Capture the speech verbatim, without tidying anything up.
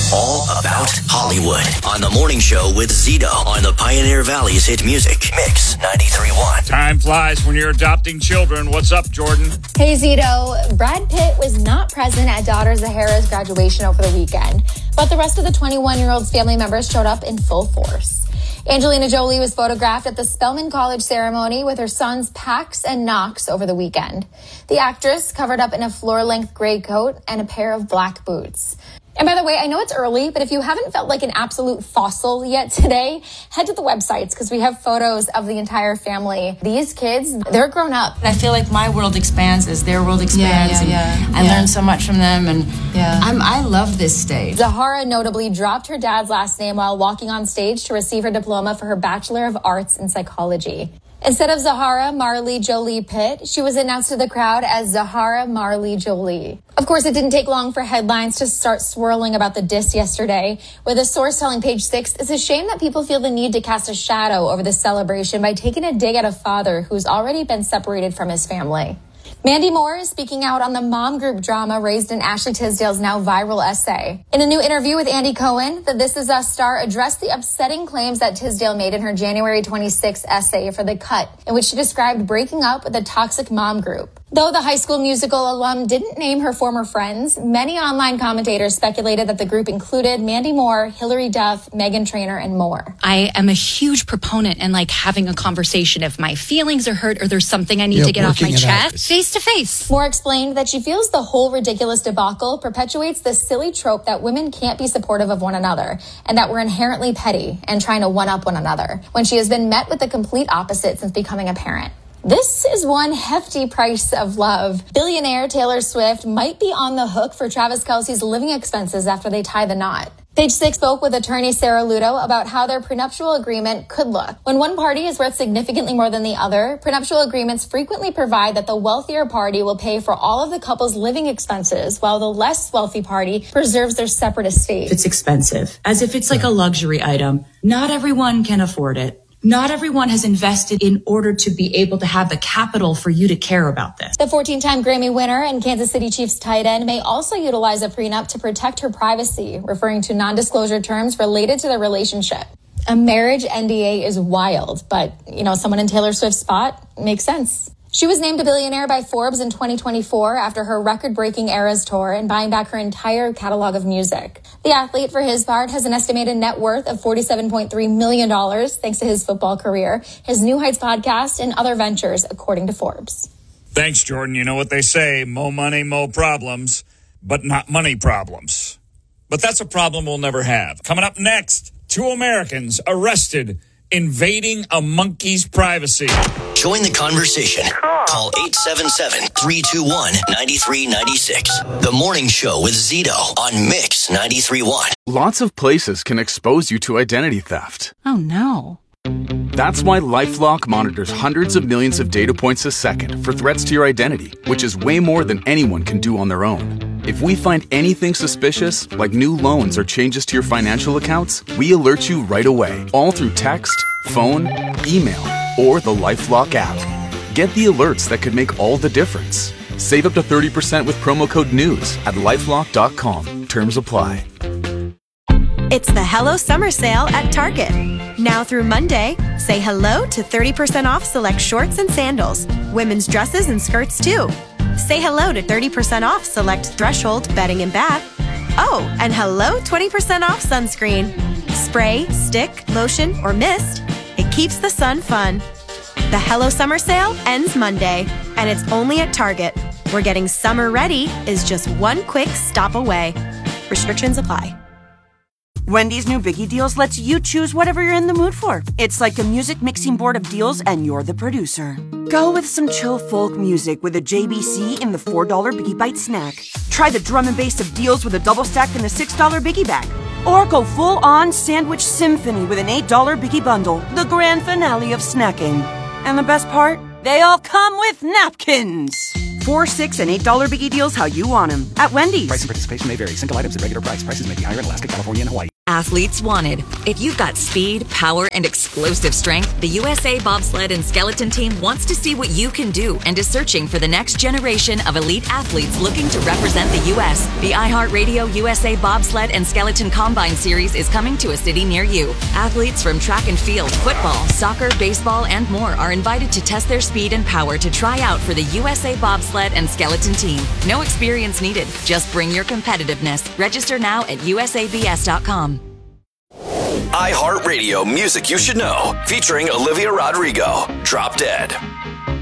all about Hollywood. On the morning show with Zito on the Pioneer Valley's hit music. Mix ninety-three point one. Time flies when you're adopting children. What's up, Jordan? Hey, Zito. Brad Pitt was not present at daughter Zahara's graduation over the weekend, but the rest of the twenty-one-year-old's family members showed up in full force. Angelina Jolie was photographed at the Spelman College ceremony with her sons Pax and Knox over the weekend. The actress covered up in a floor-length gray coat and a pair of black boots. And by the way, I know it's early, but if you haven't felt like an absolute fossil yet today, head to the websites because we have photos of the entire family. These kids, they're grown up. I feel like my world expands as their world expands. Yeah, yeah, and yeah. I yeah. learn so much from them, and yeah. I'm, I love this stage. Zahara notably dropped her dad's last name while walking on stage to receive her diploma for her Bachelor of Arts in Psychology. Instead of Zahara Marley Jolie Pitt, she was announced to the crowd as Zahara Marley Jolie. Of course, it didn't take long for headlines to start swirling about the diss yesterday, with a source telling Page Six, it's a shame that people feel the need to cast a shadow over the celebration by taking a dig at a father who's already been separated from his family. Mandy Moore is speaking out on the mom group drama raised in Ashley Tisdale's now viral essay. In a new interview with Andy Cohen, the This Is Us star addressed the upsetting claims that Tisdale made in her January twenty-sixth essay for The Cut, in which she described breaking up with a toxic mom group. Though the High School Musical alum didn't name her former friends, many online commentators speculated that the group included Mandy Moore, Hilary Duff, Meghan Trainor, and more. I am a huge proponent in like having a conversation if my feelings are hurt or there's something I need yeah, to get off my chest, out. face to face. Moore explained that she feels the whole ridiculous debacle perpetuates the silly trope that women can't be supportive of one another and that we're inherently petty and trying to one-up one another, when she has been met with the complete opposite since becoming a parent. This is one hefty price of love. Billionaire Taylor Swift might be on the hook for Travis Kelce's living expenses after they tie the knot. Page Six spoke with attorney Sarah Ludo about how their prenuptial agreement could look. When one party is worth significantly more than the other, prenuptial agreements frequently provide that the wealthier party will pay for all of the couple's living expenses, while the less wealthy party preserves their separate estate. It's expensive, as if it's like a luxury item. Not everyone can afford it. Not everyone has invested in order to be able to have the capital for you to care about this. The fourteen-time Grammy winner and Kansas City Chiefs tight end may also utilize a prenup to protect her privacy, referring to non-disclosure terms related to the relationship. A marriage N D A is wild, but, you know, someone in Taylor Swift's spot makes sense. She was named a billionaire by Forbes in twenty twenty-four after her record-breaking Eras tour and buying back her entire catalog of music. The athlete, for his part, has an estimated net worth of forty-seven point three million dollars thanks to his football career, his New Heights podcast, and other ventures, according to Forbes. Thanks, Jordan. You know what they say, mo money, mo problems, but not money problems. But that's a problem we'll never have. Coming up next, two Americans arrested invading a monkey's privacy. Join the conversation. Call eight seven seven, three two one, nine three nine six. The Morning Show with Zito on Mix ninety-three point one. Lots of places can expose you to identity theft. Oh no. That's why LifeLock monitors hundreds of millions of data points a second for threats to your identity, which is way more than anyone can do on their own. If we find anything suspicious, like new loans or changes to your financial accounts, we alert you right away, all through text, phone, email, or the LifeLock app. Get the alerts that could make all the difference. Save up to thirty percent with promo code NEWS at lifelock dot com. Terms apply. It's the Hello Summer Sale at Target. Now through Monday, say hello to thirty percent off select shorts and sandals, women's dresses and skirts too. Say hello to thirty percent off select Threshold bedding and bath. Oh, and hello twenty percent off sunscreen. Spray, stick, lotion, or mist. It keeps the sun fun. The Hello Summer Sale ends Monday, and it's only at Target, where getting summer ready is just one quick stop away. Restrictions apply. Wendy's new Biggie Deals lets you choose whatever you're in the mood for. It's like a music mixing board of deals, and you're the producer. Go with some chill folk music with a J B C in the four dollar Biggie Bite snack. Try the drum and bass of deals with a double stack in the six dollar Biggie Bag. Or go full-on sandwich symphony with an eight dollar Biggie Bundle, the grand finale of snacking. And the best part? They all come with napkins. Four, six, and eight dollar Biggie Deals how you want them. At Wendy's. Price and participation may vary. Single items at regular price. Prices may be higher in Alaska, California, and Hawaii. Athletes wanted. If you've got speed, power, and explosive strength, the U S A Bobsled and Skeleton Team wants to see what you can do and is searching for the next generation of elite athletes looking to represent the U S The iHeartRadio U S A Bobsled and Skeleton Combine Series is coming to a city near you. Athletes from track and field, football, soccer, baseball, and more are invited to test their speed and power to try out for the U S A Bobsled and Skeleton Team. No experience needed. Just bring your competitiveness. Register now at U S A B S dot com. iHeartRadio Music You Should Know, featuring Olivia Rodrigo. Drop Dead.